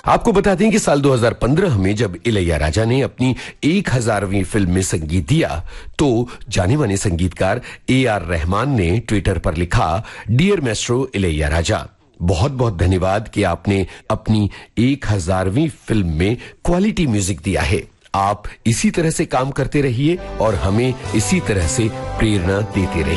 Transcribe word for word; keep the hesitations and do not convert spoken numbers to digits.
आपको बता दें कि साल दो हज़ार पंद्रह में जब इलैयाराजा ने अपनी एक हजारवीं फिल्म में संगीत दिया तो जाने माने संगीतकार ए आर रहमान ने ट्विटर पर लिखा, डियर मैस्ट्रो इलैयाराजा, बहुत बहुत धन्यवाद कि आपने अपनी एक हजारवीं फिल्म में क्वालिटी म्यूजिक दिया है। आप इसी तरह से काम करते रहिए और हमें इसी तरह से प्रेरणा देते रहिए।